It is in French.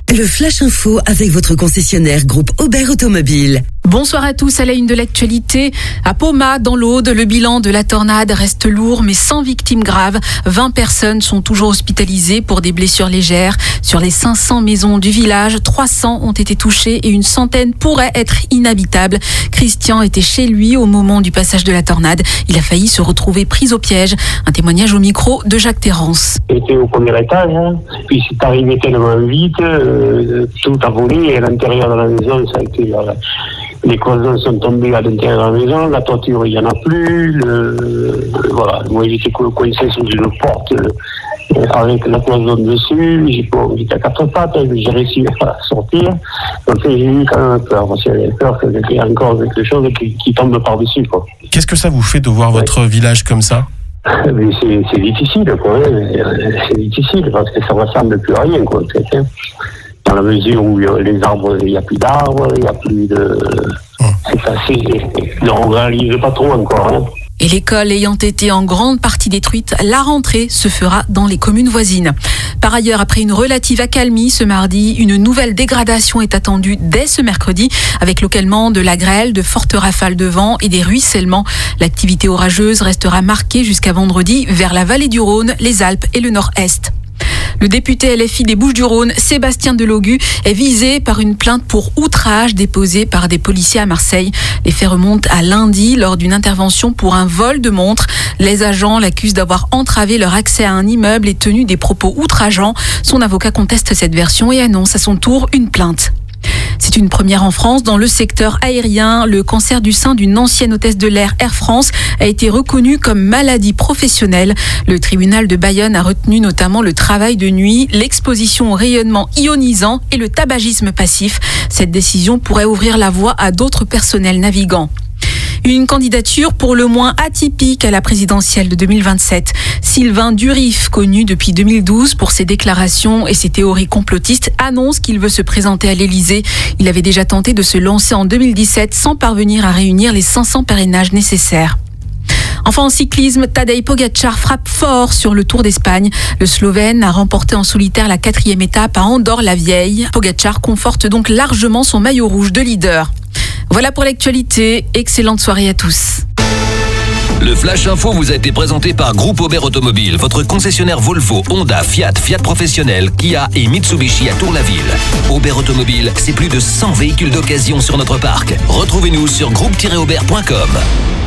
Le Flash Info avec votre concessionnaire groupe Aubert Automobile. Bonsoir à tous, à la une de l'actualité. À Pomat, dans l'Aude, le bilan de la tornade reste lourd mais sans victimes graves. 20 personnes sont toujours hospitalisées pour des blessures légères. Sur les 500 maisons du village, 300 ont été touchées et une centaine pourraient être inhabitables. Christian était chez lui au moment du passage de la tornade. Il a failli se retrouver pris au piège. Un témoignage au micro de Jacques Terrance. J'étais au premier étage, puis c'est arrivé tellement vite, tout a volé et à l'intérieur de la maison, ça a été... les cloisons sont tombées à l'intérieur de la maison, la toiture, il n'y en a plus. Voilà, moi j'étais coincé sous une porte avec la cloison dessus. J'étais à quatre pattes, j'ai réussi à sortir. Donc j'ai eu quand même peur, parce que j'avais peur qu'il y ait encore quelque chose qui tombe par-dessus, quoi. Qu'est-ce que ça vous fait de voir votre village comme ça ? Mais c'est difficile, quoi. C'est difficile parce que ça ne ressemble plus à rien, quoi. Dans la mesure où les arbres, il n'y a plus d'arbres, il n'y a plus de... C'est assez... Non, on ne réalise pas trop encore. Et l'école ayant été en grande partie détruite, la rentrée se fera dans les communes voisines. Par ailleurs, après une relative accalmie ce mardi, une nouvelle dégradation est attendue dès ce mercredi, avec localement de la grêle, de fortes rafales de vent et des ruissellements. L'activité orageuse restera marquée jusqu'à vendredi vers la vallée du Rhône, les Alpes et le Nord-Est. Le député LFI des Bouches-du-Rhône, Sébastien Delogu, est visé par une plainte pour outrage déposée par des policiers à Marseille. Les faits remontent à lundi lors d'une intervention pour un vol de montre. Les agents l'accusent d'avoir entravé leur accès à un immeuble et tenu des propos outrageants. Son avocat conteste cette version et annonce à son tour une plainte. C'est une première en France dans le secteur aérien. Le cancer du sein d'une ancienne hôtesse de l'air Air France a été reconnu comme maladie professionnelle. Le tribunal de Bayonne a retenu notamment le travail de nuit, l'exposition au rayonnement ionisant et le tabagisme passif. Cette décision pourrait ouvrir la voie à d'autres personnels navigants. Une candidature pour le moins atypique à la présidentielle de 2027. Sylvain Durif, connu depuis 2012 pour ses déclarations et ses théories complotistes, annonce qu'il veut se présenter à l'Élysée. Il avait déjà tenté de se lancer en 2017 sans parvenir à réunir les 500 parrainages nécessaires. Enfin en cyclisme, Tadej Pogačar frappe fort sur le Tour d'Espagne. Le Slovène a remporté en solitaire la 4e étape à Andorre-la-Vieille. Pogačar conforte donc largement son maillot rouge de leader. Voilà pour l'actualité. Excellente soirée à tous. Le Flash Info vous a été présenté par Groupe Aubert Automobile, votre concessionnaire Volvo, Honda, Fiat Professionnel, Kia et Mitsubishi à Tour-la-Ville. Aubert Automobile, c'est plus de 100 véhicules d'occasion sur notre parc. Retrouvez-nous sur groupe-aubert.com.